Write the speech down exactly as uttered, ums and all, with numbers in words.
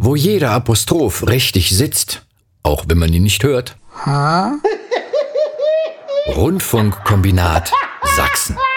wo jeder Apostroph richtig sitzt, auch wenn man ihn nicht hört. Ha? Rundfunkkombinat Sachsen.